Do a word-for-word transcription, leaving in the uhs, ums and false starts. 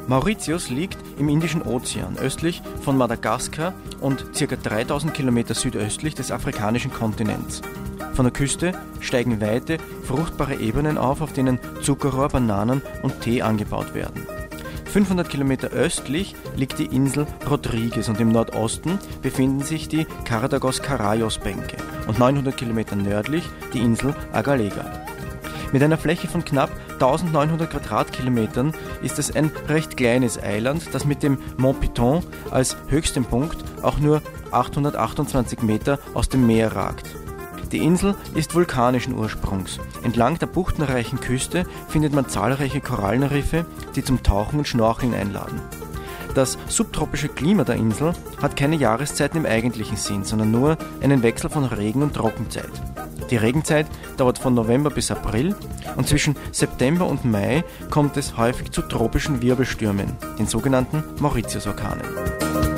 Mauritius liegt im Indischen Ozean, östlich von Madagaskar und ca. dreitausend Kilometer südöstlich des afrikanischen Kontinents. Von der Küste steigen weite, fruchtbare Ebenen auf, auf denen Zuckerrohr, Bananen und Tee angebaut werden. fünfhundert Kilometer östlich liegt die Insel Rodrigues und im Nordosten befinden sich die Cardaggos-Carayos-Bänke und neunhundert Kilometer nördlich die Insel Agalega. Mit einer Fläche von knapp eintausendneunhundert Quadratkilometern ist es ein recht kleines Eiland, das mit dem Mont Piton als höchstem Punkt auch nur achthundertachtundzwanzig Meter aus dem Meer ragt. Die Insel ist vulkanischen Ursprungs. Entlang der buchtenreichen Küste findet man zahlreiche Korallenriffe, die zum Tauchen und Schnorcheln einladen. Das subtropische Klima der Insel hat keine Jahreszeiten im eigentlichen Sinn, sondern nur einen Wechsel von Regen- und Trockenzeit. Die Regenzeit dauert von November bis April und zwischen September und Mai kommt es häufig zu tropischen Wirbelstürmen, den sogenannten Mauritius-Orkanen.